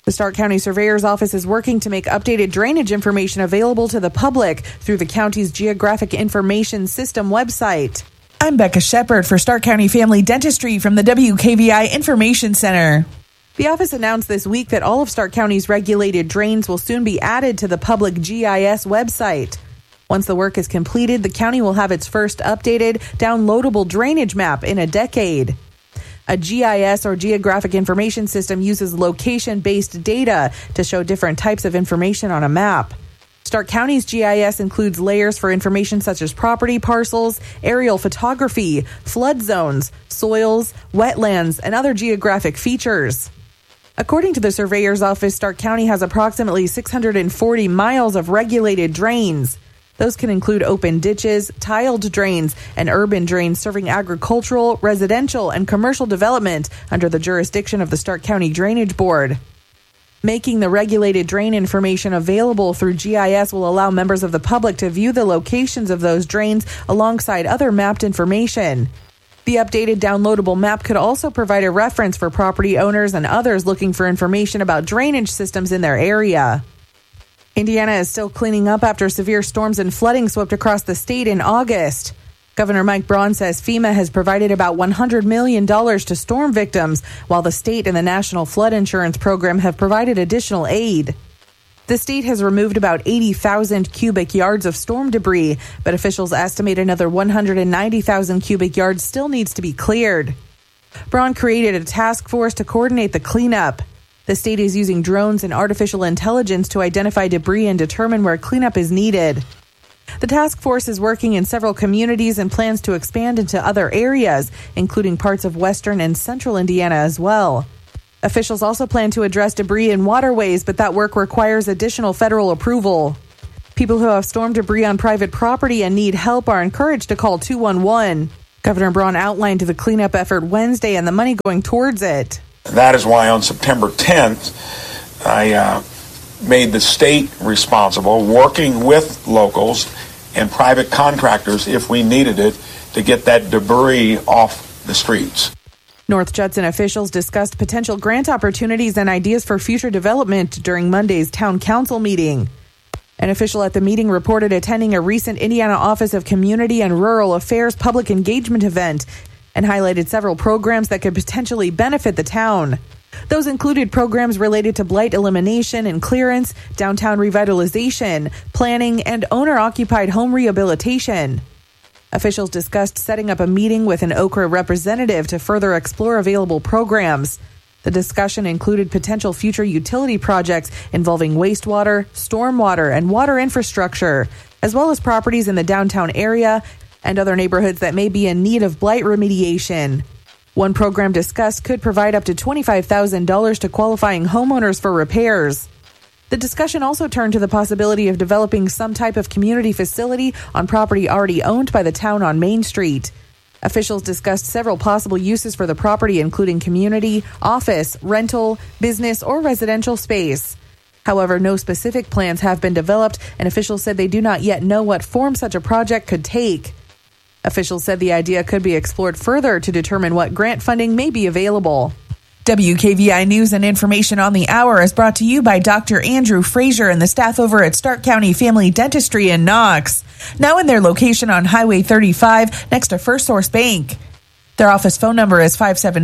The Stark County Surveyor's Office is working to make updated drainage information available to the public through the county's Geographic Information System website. I'm Becca Shepard for Stark County Family Dentistry from the WKVI Information Center. The office announced this week that all of Stark County's regulated drains will soon be added to the public GIS website. Once the work is completed, the county will have its first updated, downloadable drainage map in a decade. A GIS or Geographic Information System uses location-based data to show different types of information on a map. Stark County's GIS includes layers for information such as property parcels, aerial photography, flood zones, soils, wetlands, and other geographic features. According to the Surveyor's Office, Stark County has approximately 640 miles of regulated drains. Those can include open ditches, tiled drains, and urban drains serving agricultural, residential, and commercial development under the jurisdiction of the Stark County Drainage Board. Making the regulated drain information available through GIS will allow members of the public to view the locations of those drains alongside other mapped information. The updated downloadable map could also provide a reference for property owners and others looking for information about drainage systems in their area. Indiana is still cleaning up after severe storms and flooding swept across the state in August. Governor Mike Braun says FEMA has provided about $100 million to storm victims, while the state and the National Flood Insurance Program have provided additional aid. The state has removed about 80,000 cubic yards of storm debris, but officials estimate another 190,000 cubic yards still needs to be cleared. Braun created a task force to coordinate the cleanup. The state is using drones and artificial intelligence to identify debris and determine where cleanup is needed. The task force is working in several communities and plans to expand into other areas, including parts of western and central Indiana as well. Officials also plan to address debris in waterways, but that work requires additional federal approval. People who have storm debris on private property and need help are encouraged to call 211. Governor Braun outlined the cleanup effort Wednesday and the money going towards it. That is why on September 10th, I made the state responsible, working with locals and private contractors, if we needed it, to get that debris off the streets. North Judson officials discussed potential grant opportunities and ideas for future development during Monday's town council meeting. An official at the meeting reported attending a recent Indiana Office of Community and Rural Affairs public engagement event and highlighted several programs that could potentially benefit the town. Those included programs related to blight elimination and clearance, downtown revitalization, planning, and owner-occupied home rehabilitation. Officials discussed setting up a meeting with an Okra representative to further explore available programs. The discussion included potential future utility projects involving wastewater, stormwater, and water infrastructure, as well as properties in the downtown area and other neighborhoods that may be in need of blight remediation. One program discussed could provide up to $25,000 to qualifying homeowners for repairs. The discussion also turned to the possibility of developing some type of community facility on property already owned by the town on Main Street. Officials discussed several possible uses for the property, including community, office, rental, business, or residential space. However, no specific plans have been developed, and officials said they do not yet know what form such a project could take. Officials said the idea could be explored further to determine what grant funding may be available. WKVI News and Information on the Hour is brought to you by Dr. Andrew Frazier and the staff over at Stark County Family Dentistry in Knox, now in their location on Highway 35 next to First Source Bank. Their office phone number is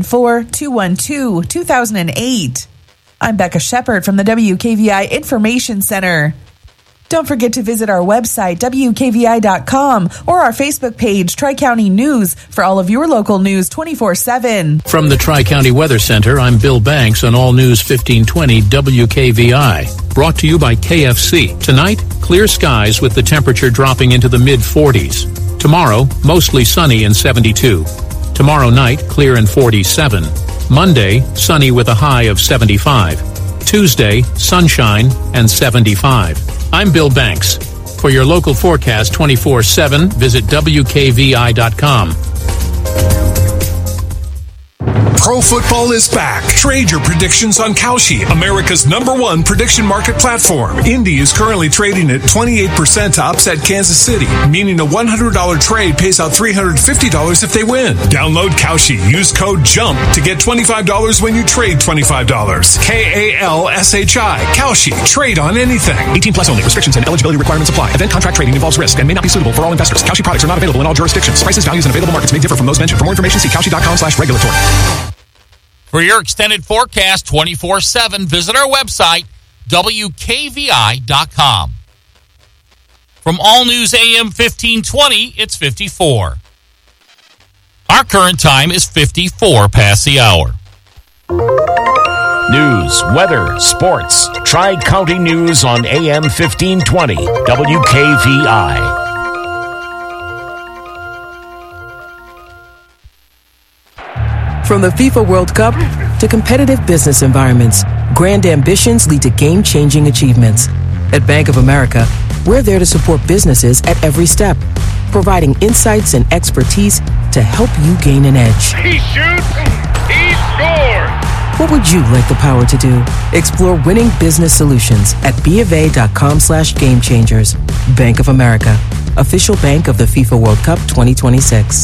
574-212-2008. I'm Becca Shepard from the WKVI Information Center. Don't forget to visit our website, WKVI.com, or our Facebook page, Tri-County News, for all of your local news 24/7. From the Tri-County Weather Center, I'm Bill Banks on All News 1520 WKVI. Brought to you by KFC. Tonight, clear skies with the temperature dropping into the mid-40s. Tomorrow, mostly sunny and 72. Tomorrow night, clear and 47. Monday, sunny with a high of 75. Tuesday, sunshine and 75. I'm Bill Banks. For your local forecast 24/7, visit WKVI.com. Pro football is back. Trade your predictions on Kalshi, America's #1 prediction market platform. Indy is currently trading at 28% to upset Kansas City, meaning a $100 trade pays out $350 if they win. Download Kalshi. Use code JUMP to get $25 when you trade $25. KALSHI. Kalshi. Trade on anything. 18 plus only. Restrictions and eligibility requirements apply. Event contract trading involves risk and may not be suitable for all investors. Kalshi products are not available in all jurisdictions. Prices, values, and available markets may differ from those mentioned. For more information, see kalshi.com/regulatory. For your extended forecast 24/7, visit our website, WKVI.com. From All News AM 1520, it's 54. Our current time is 54 past the hour. News, weather, sports. Tri-County News on AM 1520, WKVI. From the FIFA World Cup to competitive business environments, grand ambitions lead to game-changing achievements. At Bank of America, we're there to support businesses at every step, providing insights and expertise to help you gain an edge. He shoots, he scores! What would you like the power to do? Explore winning business solutions at BofA.com/gamechangers. Bank of America, official bank of the FIFA World Cup 2026.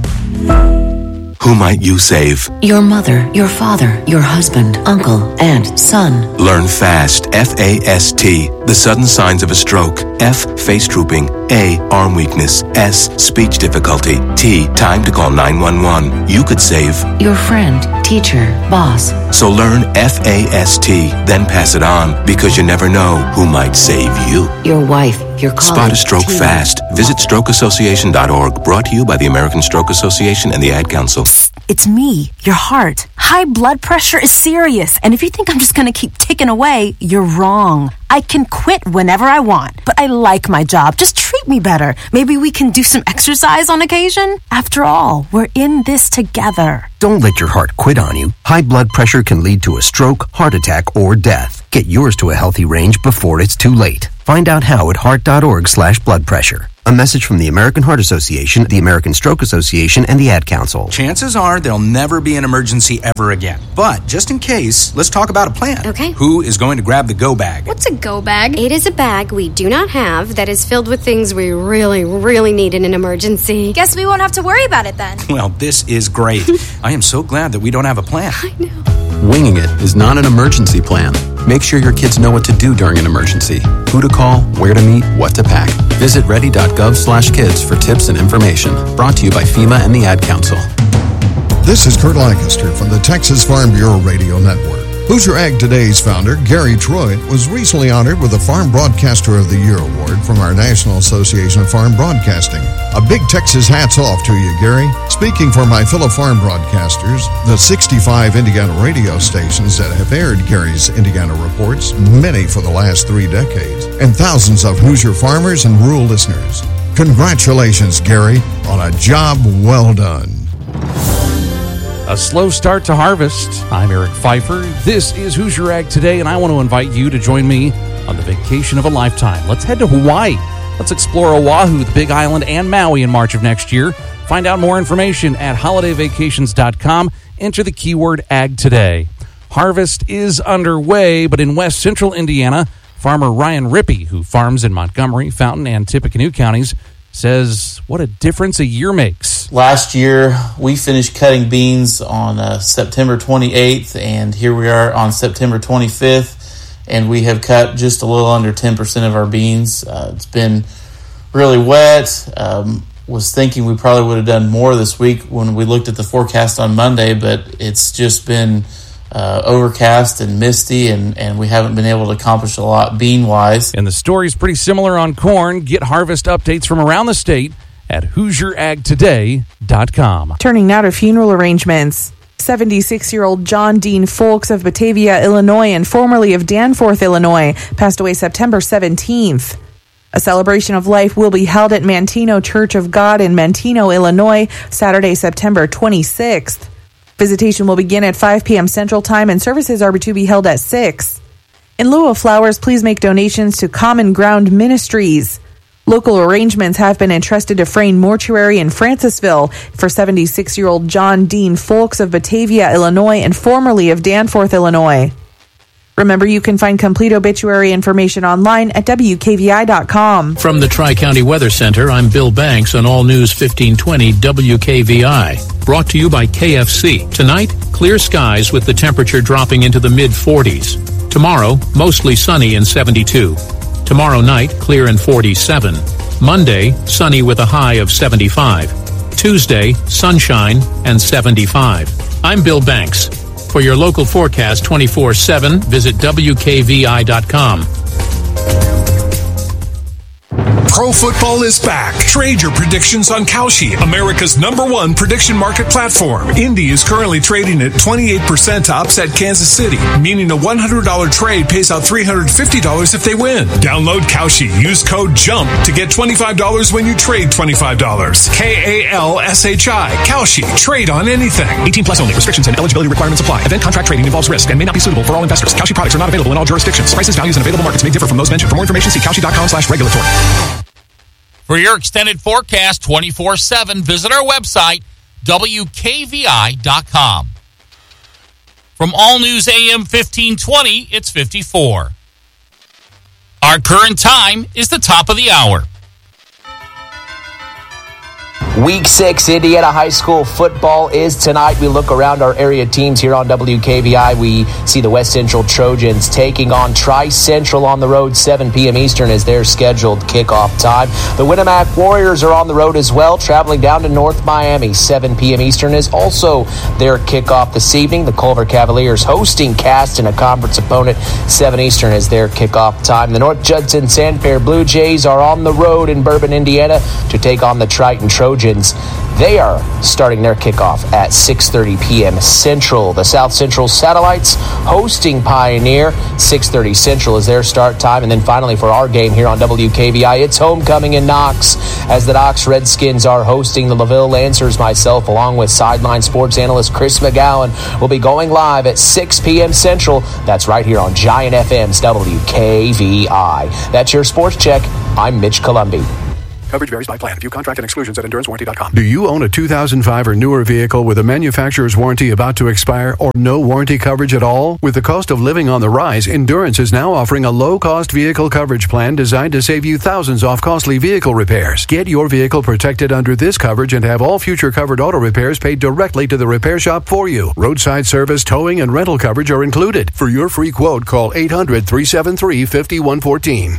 Who might you save? Your mother, your father, your husband, uncle, aunt, son. Learn FAST, F-A-S-T, the sudden signs of a stroke. F, face drooping. A, arm weakness. S, speech difficulty. T, time to call 911. You could save your friend, teacher, boss. So learn FAST, then pass it on, because you never know who might save you. Your wife, your colleague. Spot a stroke fast. Visit strokeassociation.org. Brought to you by the American Stroke Association and the Ad Council. It's me, your heart. High blood pressure is serious, and if you think I'm just going to keep ticking away, you're wrong. I can quit whenever I want, but I like my job. Just treat me better. Maybe we can do some exercise on occasion? After all, we're in this together. Don't let your heart quit on you. High blood pressure can lead to a stroke, heart attack, or death. Get yours to a healthy range before it's too late. Find out how at heart.org/blood pressure. A message from the American Heart Association, the American Stroke Association, and the Ad Council. Chances are there'll never be an emergency ever again. But just in case, let's talk about a plan. Okay. Who is going to grab the go bag? What's a go bag? It is a bag we do not have that is filled with things we really, really need in an emergency. Guess we won't have to worry about it then. Well, this is great. I am so glad that we don't have a plan. I know. Winging it is not an emergency plan. Make sure your kids know what to do during an emergency. Who to call, where to meet, what to pack. Visit ready.gov/kids for tips and information. Brought to you by FEMA and the Ad Council. This is Kurt Lancaster from the Texas Farm Bureau Radio Network. Hoosier Ag Today's founder, Gary Troy, was recently honored with the Farm Broadcaster of the Year award from our National Association of Farm Broadcasting. A big Texas hats off to you, Gary. Speaking for my fellow farm broadcasters, the 65 Indiana radio stations that have aired Gary's Indiana reports, many for the last 3 decades, and thousands of Hoosier farmers and rural listeners. Congratulations, Gary, on a job well done. A slow start to harvest. I'm Eric Pfeiffer. This is Hoosier Ag Today, and I want to invite you to join me on the vacation of a lifetime. Let's head to Hawaii. Let's explore Oahu, the Big Island, and Maui in March of next year. Find out more information at holidayvacations.com. Enter the keyword Ag Today. Harvest is underway, but in west central Indiana, farmer Ryan Rippey, who farms in Montgomery, Fountain, and Tippecanoe counties, says what a difference a year makes. Last year, we finished cutting beans on September 28th, and here we are on September 25th, and we have cut just a little under 10% of our beans. It's been really wet. Was thinking we probably would have done more this week when we looked at the forecast on Monday, but it's just been overcast and misty, and we haven't been able to accomplish a lot bean-wise. And the story's pretty similar on corn. Get harvest updates from around the state at HoosierAgToday.com. Turning now to funeral arrangements. 76-year-old John Dean Folks of Batavia, Illinois, and formerly of Danforth, Illinois, passed away September 17th. A celebration of life will be held at Mantino Church of God in Mantino, Illinois, Saturday, September 26th. Visitation will begin at 5 p.m. Central Time, and services are to be held at 6. In lieu of flowers, please make donations to Common Ground Ministries. Local arrangements have been entrusted to Frayne Mortuary in Francisville for 76-year-old John Dean Folks of Batavia, Illinois, and formerly of Danforth, Illinois. Remember, you can find complete obituary information online at WKVI.com. From the Tri-County Weather Center, I'm Bill Banks on All News 1520 WKVI. Brought to you by KFC. Tonight, clear skies with the temperature dropping into the mid-40s. Tomorrow, mostly sunny and 72. Tomorrow night, clear and 47. Monday, sunny with a high of 75. Tuesday, sunshine and 75. I'm Bill Banks. For your local forecast 24/7, visit WKVI.com. Pro football is back. Trade your predictions on Kalshi, America's #1 prediction market platform. Indy is currently trading at 28% to upset Kansas City, meaning a $100 trade pays out $350 if they win. Download Kalshi. Use code JUMP to get $25 when you trade $25. KALSHI. Kalshi. Trade on anything. 18 plus only. Restrictions and eligibility requirements apply. Event contract trading involves risk and may not be suitable for all investors. Kalshi products are not available in all jurisdictions. Prices, values, and available markets may differ from those mentioned. For more information, see Kalshi.com/regulatory. For your extended forecast 24/7, visit our website, WKVI.com. From All News AM 1520, it's 54. Our current time is the top of the hour. Week 6 Indiana High School football is tonight. We look around our area teams here on WKVI. We see the West Central Trojans taking on Tri-Central on the road. 7 p.m. Eastern is their scheduled kickoff time. The Winamac Warriors are on the road as well, traveling down to North Miami. 7 p.m. Eastern is also their kickoff this evening. The Culver Cavaliers hosting Caston, a conference opponent. 7 Eastern is their kickoff time. The North Judson Sandfair Blue Jays are on the road in Bourbon, Indiana to take on the Triton Trojans. They are starting their kickoff at 6:30 p.m. Central. The South Central Satellites hosting Pioneer. 6:30 Central is their start time. And then finally for our game here on WKVI, it's homecoming in Knox as the Knox Redskins are hosting the LaVille Lancers. Myself, along with sideline sports analyst Chris McGowan, will be going live at 6 p.m. Central. That's right here on Giant FM's WKVI. That's your Sports Check. I'm Mitch Columby. Coverage varies by plan. View contract and exclusions at EnduranceWarranty.com. Do you own a 2005 or newer vehicle with a manufacturer's warranty about to expire or no warranty coverage at all? With the cost of living on the rise, Endurance is now offering a low-cost vehicle coverage plan designed to save you thousands off costly vehicle repairs. Get your vehicle protected under this coverage and have all future covered auto repairs paid directly to the repair shop for you. Roadside service, towing, and rental coverage are included. For your free quote, call 800-373-5114.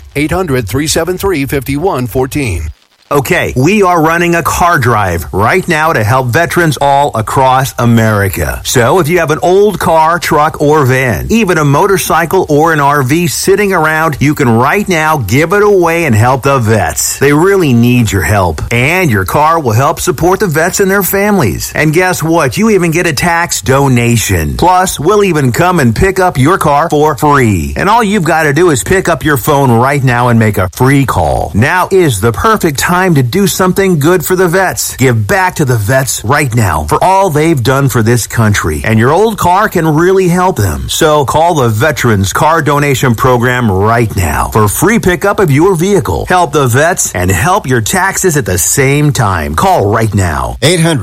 800-373-5114. Okay, we are running a car drive right now to help veterans all across America. So if you have an old car, truck, or van, even a motorcycle or an RV sitting around, you can right now give it away and help the vets. They really need your help. And your car will help support the vets and their families. And guess what? You even get a tax donation. Plus, we'll even come and pick up your car for free. And all you've got to do is pick up your phone right now and make a free call. Now is the perfect time to do something good for the vets. Give back to the vets right now for all they've done for this country. And your old car can really help them. So call the Veterans Car Donation Program right now for free pickup of your vehicle. Help the vets and help your taxes at the same time. Call right now.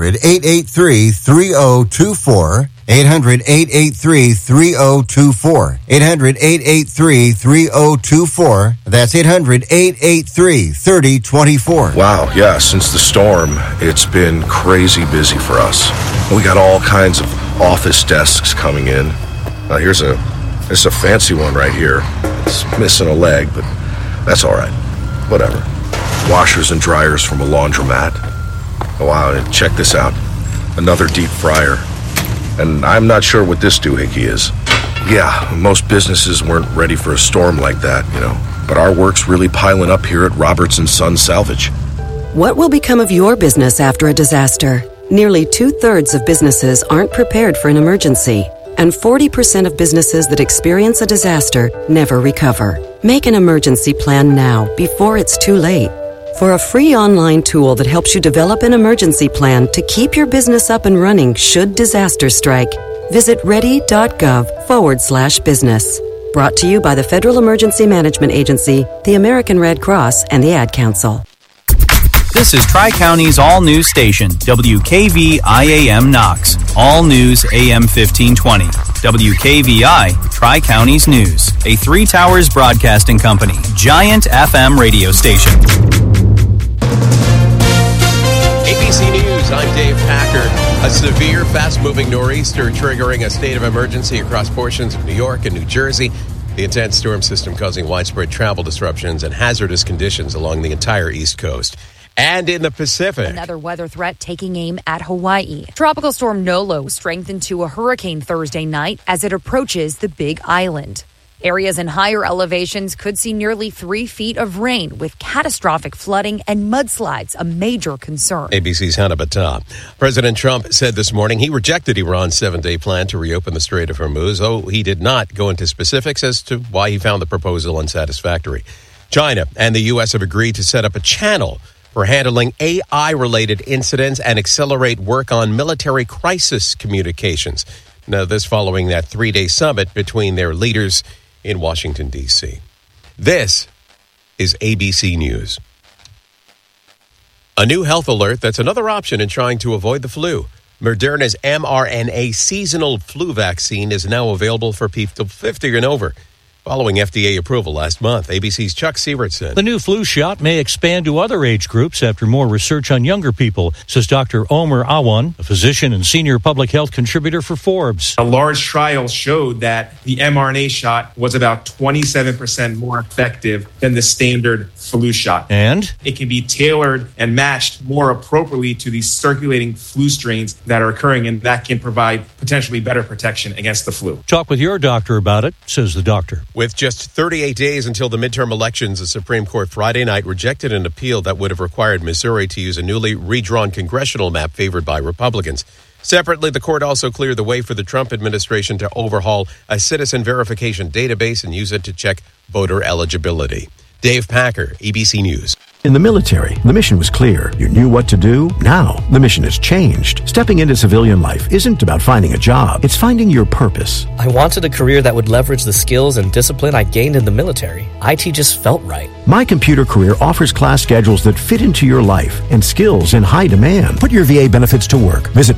800-883-3024. 800-883-3024. 800-883-3024. That's 800-883-3024. Wow, yeah, since the storm, it's been crazy busy for us. We got all kinds of office desks coming in. Here's a fancy one right here. It's missing a leg, but that's all right. Whatever. Washers and dryers from a laundromat. Oh, wow, and check this out. Another deep fryer. And I'm not sure what this doohickey is. Yeah, most businesses weren't ready for a storm like that, But our work's really piling up here at Roberts & Sons Salvage. What will become of your business after a disaster? Nearly 2/3 of businesses aren't prepared for an emergency. And 40% of businesses that experience a disaster never recover. Make an emergency plan now, before it's too late. For a free online tool that helps you develop an emergency plan to keep your business up and running should disaster strike, visit ready.gov/business. Brought to you by the Federal Emergency Management Agency, the American Red Cross, and the Ad Council. This is Tri-County's all-news station, WKVI-AM Knox. All news AM 1520. WKVI, Tri-County's News. A Three Towers Broadcasting Company, giant FM radio station. ABC News, I'm Dave Packer. A severe, fast-moving nor'easter triggering a state of emergency across portions of New York and New Jersey. The intense storm system causing widespread travel disruptions and hazardous conditions along the entire East Coast. And in the Pacific, another weather threat taking aim at Hawaii. Tropical storm Nolo strengthened to a hurricane Thursday night as it approaches the Big Island. Areas in higher elevations could see nearly 3 feet of rain, with catastrophic flooding and mudslides a major concern. ABC's Hannah Battah. President Trump said this morning he rejected Iran's 7-day plan to reopen the Strait of Hormuz, though he did not go into specifics as to why he found the proposal unsatisfactory. China and the U.S. have agreed to set up a channel for handling AI-related incidents and accelerate work on military crisis communications. Now, this following that 3-day summit between their leaders in Washington, D.C. This is ABC News. A new health alert that's another option in trying to avoid the flu. Moderna's mRNA seasonal flu vaccine is now available for people 50 and over, following FDA approval last month. ABC's Chuck Sievertson. The new flu shot may expand to other age groups after more research on younger people, says Dr. Omer Awan, a physician and senior public health contributor for Forbes. A large trial showed that the mRNA shot was about 27% more effective than the standard flu shot. And it can be tailored and matched more appropriately to the circulating flu strains that are occurring, and that can provide potentially better protection against the flu. Talk with your doctor about it, says the doctor. With just 38 days until the midterm elections, the Supreme Court Friday night rejected an appeal that would have required Missouri to use a newly redrawn congressional map favored by Republicans. Separately, the court also cleared the way for the Trump administration to overhaul a citizen verification database and use it to check voter eligibility. Dave Packer, ABC News. In the military, the mission was clear. You knew what to do. Now, the mission has changed. Stepping into civilian life isn't about finding a job. It's finding your purpose. I wanted a career that would leverage the skills and discipline I gained in the military. IT just felt right. My Computer Career offers class schedules that fit into your life and skills in high demand. Put your VA benefits to work. Visit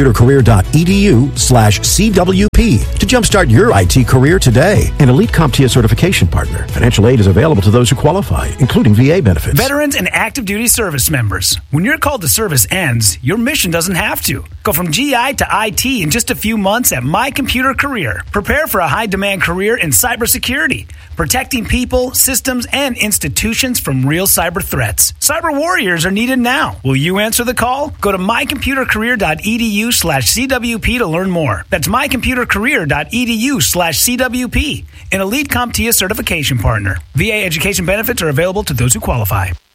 mycomputercareer.edu/CWP to jumpstart your IT career today. An Elite CompTIA certification partner. Financial aid is available to those who qualify, including VA benefits. Veterans and active duty service members. When your call to service ends, your mission doesn't have to. Go from GI to IT in just a few months at My Computer Career. Prepare for a high-demand career in cybersecurity, protecting people, systems, and institutions from real cyber threats. Cyber warriors are needed now. Will you answer the call? Go to mycomputercareer.edu/CWP to learn more. That's mycomputercareer.edu/CWP. An Elite CompTIA certification partner. VA education benefits are available to those who qualify.